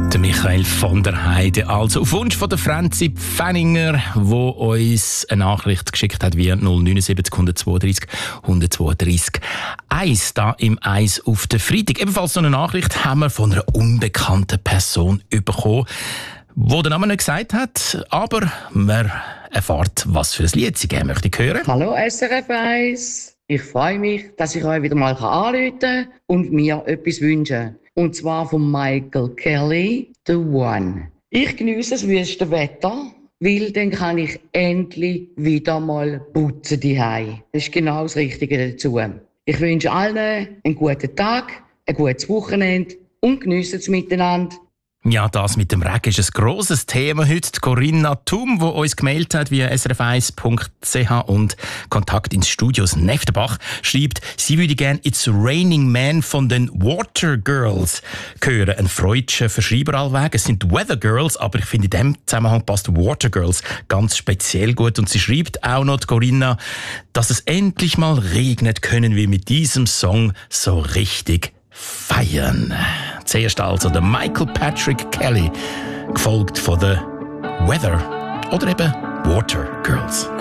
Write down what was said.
Der Michael von der Heide. Also auf Wunsch von der Franzi Pfenninger, wo uns eine Nachricht geschickt hat via 079 132 132 1 da im Eis auf der Freitag. Ebenfalls so eine Nachricht haben wir von einer unbekannten Person bekommen, die den Namen nicht gesagt hat, aber man erfährt, was für ein Lied sie gerne möchte hören. Hallo SRF 1. Ich freue mich, dass ich euch wieder mal anrufen kann und mir etwas wünschen. Und zwar von Michael Kelly, The One. Ich geniesse das wüste Wetter, weil dann kann ich endlich wieder mal putzen daheim. Das ist genau das Richtige dazu. Ich wünsche allen einen guten Tag, ein gutes Wochenende und geniessen es miteinander. Ja, das mit dem Regen ist ein grosses Thema heute. Die Corinna Thum, die uns gemeldet hat via srf1.ch und Kontakt ins Studio aus Neftenbach, schreibt, sie würde gerne «It's Raining Man» von den Water Girls hören. Ein freudscher Verschreiber allweg. Es sind Weather Girls, aber ich finde, in diesem Zusammenhang passt Water Girls ganz speziell gut. Und sie schreibt auch noch, die Corinna, dass es endlich mal regnet, können wir mit diesem Song so richtig feiern. Zuerst also der Michael Patrick Kelly, gefolgt von den Weather oder eben Water Girls.